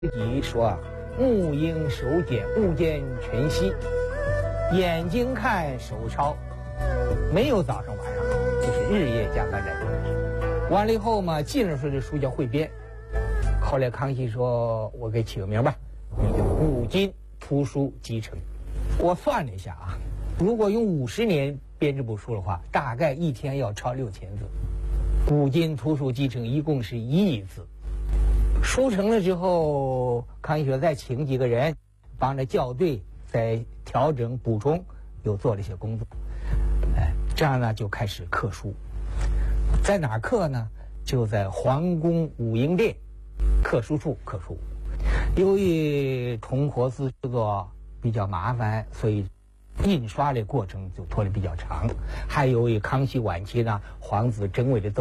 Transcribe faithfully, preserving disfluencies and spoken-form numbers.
自己说啊，目应手简，物见全息，眼睛看手抄，没有早上晚上，就是日夜加班来做。完了以后嘛，进了说这书叫汇编。后来康熙说，我给起个名吧，你叫古今图书集成。我算了一下啊，如果用五十年编这部书的话，大概一天要抄六千字。古今图书集成一共是一亿字。书成了之后，康熙说再请几个人帮着校对，再调整补充，又做了一些工作。哎，这样呢就开始刻书。在哪儿刻呢？就在皇宫武英殿刻书处刻书。由于重活字制作比较麻烦，所以印刷的过程就拖得比较长。还由于康熙晚期呢，皇子争位的斗